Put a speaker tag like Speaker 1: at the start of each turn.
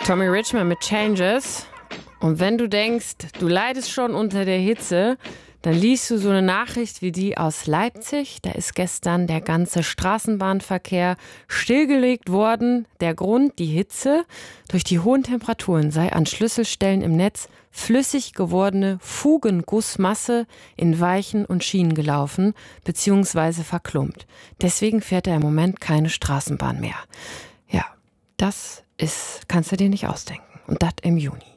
Speaker 1: Tommy Richman mit Changes. Und wenn du denkst, du leidest schon unter der Hitze, dann liest du so eine Nachricht wie die aus Leipzig. Da ist gestern der ganze Straßenbahnverkehr stillgelegt worden. Der Grund, die Hitze. Durch die hohen Temperaturen sei an Schlüsselstellen im Netz flüssig gewordene Fugengussmasse in Weichen und Schienen gelaufen bzw. verklumpt. Deswegen fährt er im Moment keine Straßenbahn mehr. Ja, das kannst du dir nicht ausdenken. Und das im Juni.